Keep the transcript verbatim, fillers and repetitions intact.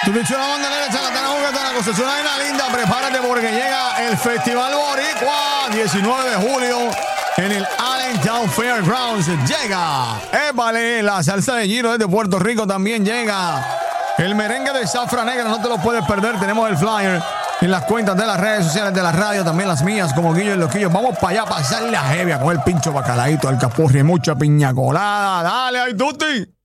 Tú dicho la banda derecha, la tenemos que tener la concesión ahí la linda. Prepárate porque llega el Festival Boricua, diecinueve de julio, en el Allentown Fairgrounds. Llega, épale, la salsa de Giro desde Puerto Rico también llega. El merengue de Zafra Negra, no te lo puedes perder. Tenemos el flyer en las cuentas de las redes sociales de la radio, también las mías, como Guillo y Loquillo. Vamos para allá, a pasarle a heavy, a coger el pincho bacalaíto, al capurri, mucha piña colada. Dale, ay, Tuti.